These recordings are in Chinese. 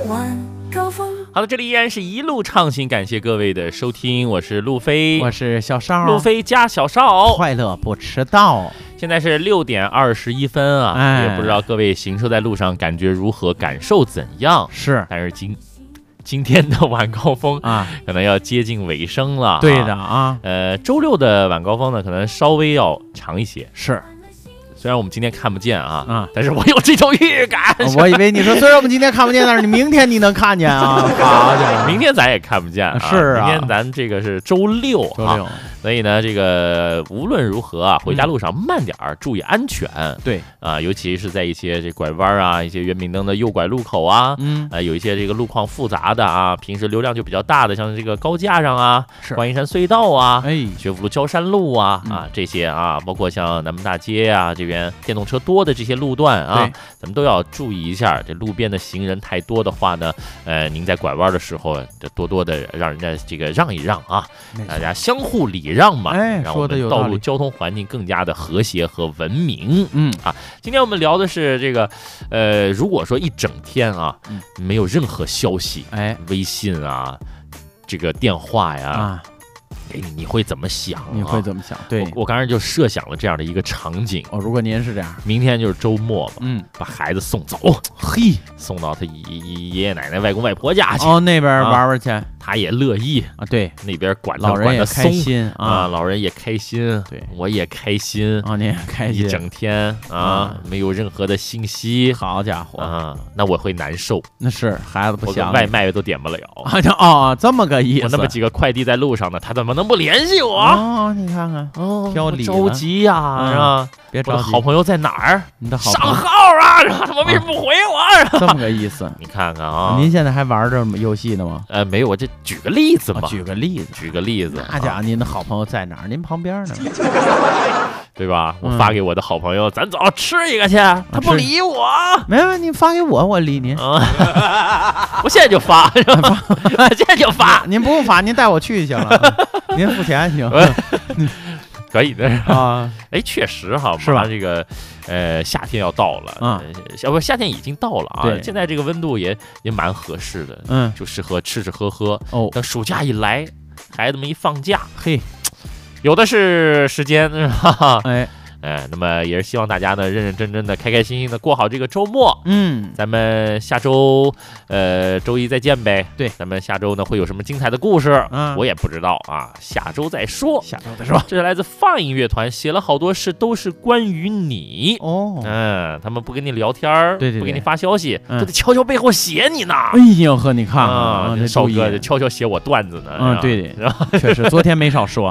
晚高峰。 好了，这里依然是一路畅行，感谢各位的收听，我是路飞， 我是小邵， 路飞加小邵， 快乐不迟到。 现在是6点21分啊，也不知道各位行车在路上感觉如何，感受怎样？ 是， 但是今天的晚高峰啊， 可能要接近尾声了。 对的啊， 周六的晚高峰呢，可能稍微要长一些。 是。 虽然我们今天看不见啊，但是我有这种预感。 我以为你说虽然我们今天看不见，但是你明天你能看见啊。好家伙， 明天咱也看不见啊。 是啊， 明天咱这个是周六啊，所以呢，这个无论如何啊，回家路上慢点儿，注意安全。 对啊，尤其是在一些这拐弯啊，一些圆明灯的右拐路口啊，有一些这个路况复杂的啊，平时流量就比较大的，像这个高架上啊，观音山隧道啊，学府路焦山路啊，这些啊，包括像南门大街啊这边电动车多的这些路段啊，咱们都要注意一下。这路边的行人太多的话呢，您在拐弯的时候，多多的让人家这个让一让啊，大家相互礼让嘛，让我们道路交通环境更加的和谐和文明。今天我们聊的是这个，如果说一整天啊，没有任何消息，微信啊，这个电话呀。你会怎么想？ 你会怎么想？对， 我刚才就设想了这样的一个场景。 如果您是这样， 明天就是周末嘛，把孩子送走，送到他爷爷奶奶、外公外婆家去， 那边玩玩去， 他也乐意啊。对， 那边管老人也开心啊， 老人也开心， 对， 我也开心啊，你也开心， 一整天啊，没有任何的信息， 好家伙啊，那我会难受。 那是孩子不想， 外卖都点不了啊，这么个意思。 我那么几个快递在路上呢，他怎么能不联系我？ 你看看， 挑理着急呀，是吧？ 别着急， 好朋友在哪儿？ 你的好上号啊！他们为什么不回我？ 这么个意思， 你看看啊！ 您现在还玩这游戏呢吗？ 没有，我这举个例子嘛。 举个例子。那家伙，您的好朋友在哪儿？您旁边呢， 对吧？我发给我的好朋友，咱走吃一个去。他不理我。 没问题，发给我，我理您。 我现在就发，现在就发。 您不用发，您带我去就行了。您付钱行。 可以的啊， 确实哈， 是吧？ 这个夏天要到了，夏天已经到了啊。 对， 现在这个温度也蛮合适的，就适合吃吃喝喝。等暑假一来，孩子们一放假，有的是时间，哈哈。那么也是希望大家呢认认真真的、开开心心的过好这个周末。咱们下周周一再见呗。 对， 咱们下周呢会有什么精彩的故事？我也不知道啊，下周再说。这是来自Fine乐团，写了好多事都是关于你。他们不跟你聊天， 对， 不给你发消息，都得悄悄背后写你呢。 哎呦呵，你看啊， 这少哥就悄悄写我段子呢。 对，确实昨天没少说。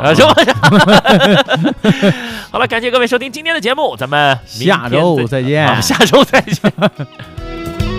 好了，感谢各位收听今天的节目，咱们下周再见。 下周再见。